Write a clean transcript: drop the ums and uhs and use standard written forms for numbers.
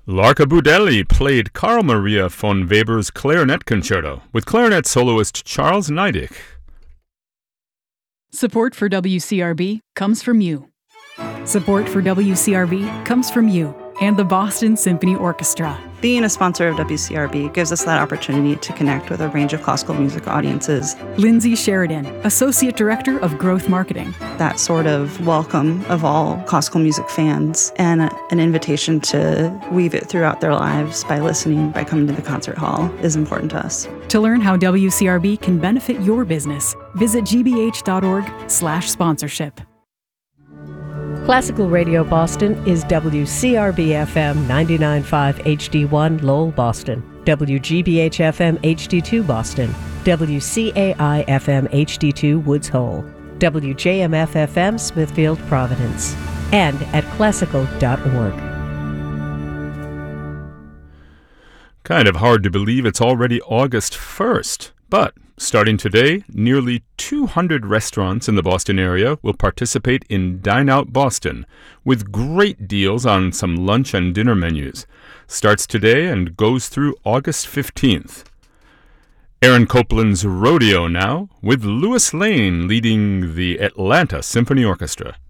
Larka Budelli played Carl Maria von Weber's Clarinet Concerto with clarinet soloist Charles Neidig. Support for WCRB comes from you. Support for WCRB comes from you and the Boston Symphony Orchestra. Being a sponsor of WCRB gives us that opportunity to connect with a range of classical music audiences. Lindsay Sheridan, Associate Director of Growth Marketing. That sort of welcome of all classical music fans and an invitation to weave it throughout their lives by listening, by coming to the concert hall is important to us. To learn how WCRB can benefit your business, visit gbh.org/sponsorship. Classical Radio Boston is WCRB-FM 99.5 HD1 Lowell, Boston, WGBH-FM HD2 Boston, WCAI-FM HD2 Woods Hole, WJMF-FM Smithfield, Providence, and at classical.org. Kind of hard to believe it's already August 1st, but starting today, nearly 200 restaurants in the Boston area will participate in Dine Out Boston, with great deals on some lunch and dinner menus. Starts today and goes through August 15th. Aaron Copland's Rodeo now, with Louis Lane leading the Atlanta Symphony Orchestra.